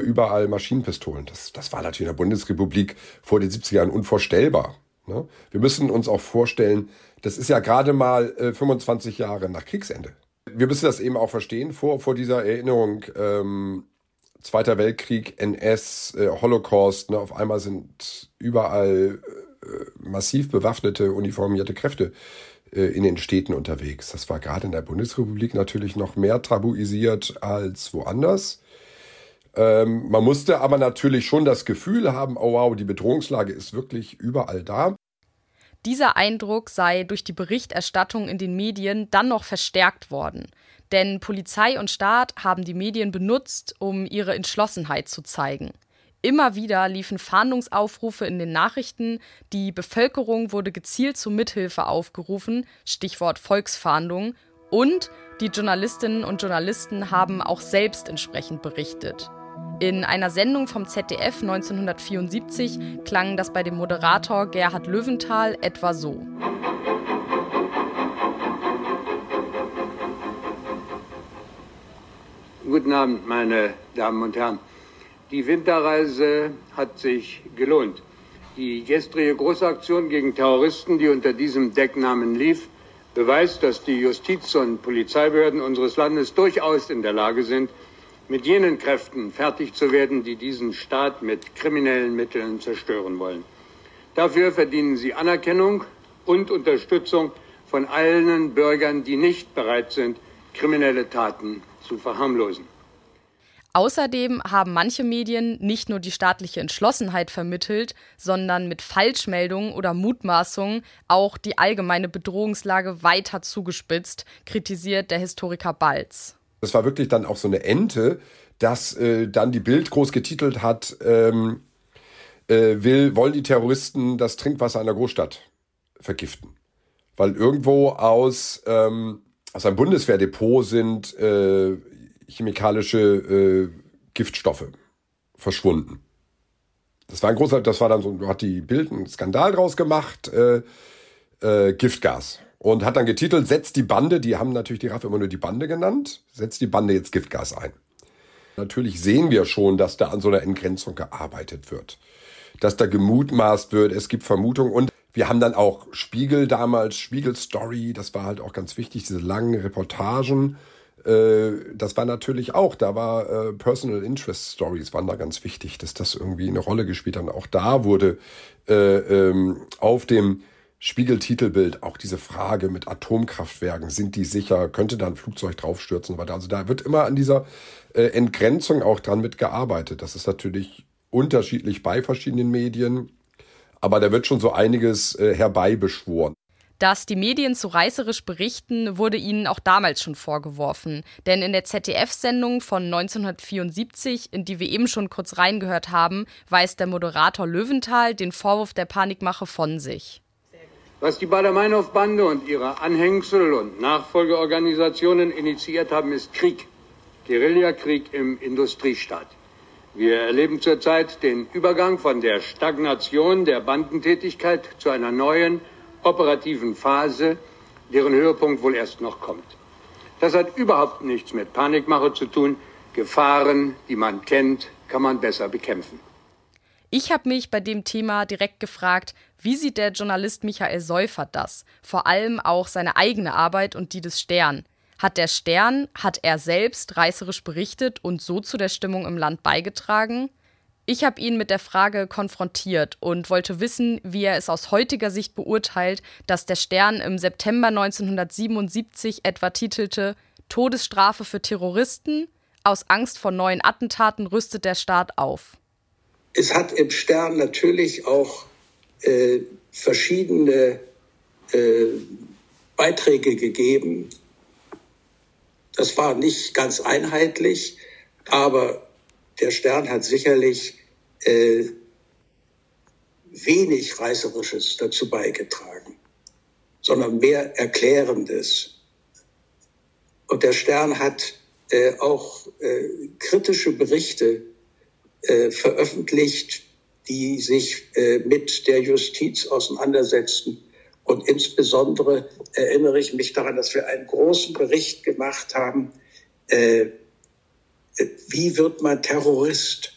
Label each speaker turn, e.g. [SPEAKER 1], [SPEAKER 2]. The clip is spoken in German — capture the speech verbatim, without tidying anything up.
[SPEAKER 1] überall Maschinenpistolen. Das, das war natürlich in der Bundesrepublik vor den siebziger Jahren unvorstellbar. Ne? Wir müssen uns auch vorstellen, das ist ja gerade mal äh, fünfundzwanzig Jahre nach Kriegsende. Wir müssen das eben auch verstehen, vor, vor dieser Erinnerung, ähm, Zweiter Weltkrieg, N S, äh, Holocaust, ne, auf einmal sind überall äh, massiv bewaffnete, uniformierte Kräfte äh, in den Städten unterwegs. Das war gerade in der Bundesrepublik natürlich noch mehr tabuisiert als woanders. Ähm, man musste aber natürlich schon das Gefühl haben, oh wow, die Bedrohungslage ist wirklich überall da.
[SPEAKER 2] Dieser Eindruck sei durch die Berichterstattung in den Medien dann noch verstärkt worden. Denn Polizei und Staat haben die Medien benutzt, um ihre Entschlossenheit zu zeigen. Immer wieder liefen Fahndungsaufrufe in den Nachrichten, die Bevölkerung wurde gezielt zur Mithilfe aufgerufen, Stichwort Volksfahndung, und die Journalistinnen und Journalisten haben auch selbst entsprechend berichtet. In einer Sendung vom Z D F neunzehnhundertvierundsiebzig klang das bei dem Moderator Gerhard Löwenthal etwa so.
[SPEAKER 3] Guten Abend, meine Damen und Herren. Die Winterreise hat sich gelohnt. Die gestrige Großaktion gegen Terroristen, die unter diesem Decknamen lief, beweist, dass die Justiz- und Polizeibehörden unseres Landes durchaus in der Lage sind, mit jenen Kräften fertig zu werden, die diesen Staat mit kriminellen Mitteln zerstören wollen. Dafür verdienen sie Anerkennung und Unterstützung von allen Bürgern, die nicht bereit sind, kriminelle Taten zu verharmlosen.
[SPEAKER 2] Außerdem haben manche Medien nicht nur die staatliche Entschlossenheit vermittelt, sondern mit Falschmeldungen oder Mutmaßungen auch die allgemeine Bedrohungslage weiter zugespitzt, kritisiert der Historiker Balz.
[SPEAKER 1] Das war wirklich dann auch so eine Ente, dass äh, dann die Bild groß getitelt hat, ähm, äh, will, wollen die Terroristen das Trinkwasser einer Großstadt vergiften. Weil irgendwo aus, ähm, aus einem Bundeswehrdepot sind äh, chemikalische äh, Giftstoffe verschwunden. Das war ein großer, das war dann so, hat die Bild einen Skandal draus gemacht, äh, äh, Giftgas. Und hat dann getitelt, setzt die Bande, die haben natürlich die R A F immer nur die Bande genannt, setzt die Bande jetzt Giftgas ein. Natürlich sehen wir schon, dass da an so einer Entgrenzung gearbeitet wird. Dass da gemutmaßt wird, es gibt Vermutungen. Und wir haben dann auch Spiegel damals, Spiegel Story, das war halt auch ganz wichtig, diese langen Reportagen. Äh, das war natürlich auch, da war äh, Personal Interest Stories waren da ganz wichtig, dass das irgendwie eine Rolle gespielt hat. Und auch da wurde äh, ähm, auf dem Spiegel-Titelbild auch diese Frage mit Atomkraftwerken, sind die sicher, könnte da ein Flugzeug draufstürzen und weiter. Also da wird immer an dieser äh, Entgrenzung auch dran mitgearbeitet. Das ist natürlich unterschiedlich bei verschiedenen Medien, aber da wird schon so einiges äh, herbeibeschworen.
[SPEAKER 2] Dass die Medien zu reißerisch berichten, wurde ihnen auch damals schon vorgeworfen. Denn in der Z D F-Sendung von neunzehnhundertvierundsiebzig, in die wir eben schon kurz reingehört haben, weist der Moderator Löwenthal den Vorwurf der Panikmache von sich.
[SPEAKER 3] Was die Baader-Meinhof-Bande und ihre Anhängsel und Nachfolgeorganisationen initiiert haben, ist Krieg. Guerillakrieg im Industriestaat. Wir erleben zurzeit den Übergang von der Stagnation der Bandentätigkeit zu einer neuen, operativen Phase, deren Höhepunkt wohl erst noch kommt. Das hat überhaupt nichts mit Panikmache zu tun. Gefahren, die man kennt, kann man besser bekämpfen.
[SPEAKER 2] Ich habe mich bei dem Thema direkt gefragt, wie sieht der Journalist Michael Seufert das? Vor allem auch seine eigene Arbeit und die des Stern. Hat der Stern, hat er selbst reißerisch berichtet und so zu der Stimmung im Land beigetragen? Ich habe ihn mit der Frage konfrontiert und wollte wissen, wie er es aus heutiger Sicht beurteilt, dass der Stern im September neunzehnhundertsiebenundsiebzig etwa titelte Todesstrafe für Terroristen, aus Angst vor neuen Attentaten rüstet der Staat auf.
[SPEAKER 4] Es hat im Stern natürlich auch äh, verschiedene äh, Beiträge gegeben. Das war nicht ganz einheitlich, aber der Stern hat sicherlich äh, wenig Reißerisches dazu beigetragen, sondern mehr Erklärendes. Und der Stern hat äh, auch äh, kritische Berichte äh, veröffentlicht, die sich äh, mit der Justiz auseinandersetzten. Und insbesondere erinnere ich mich daran, dass wir einen großen Bericht gemacht haben, äh, wie wird man Terrorist?